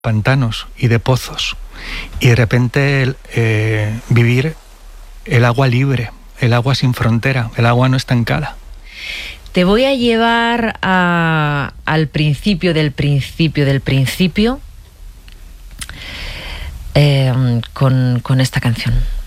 pantanos y de pozos, y de repente vivir el agua libre, el agua sin frontera, el agua no estancada. Te voy a llevar al principio del principio del principio con esta canción.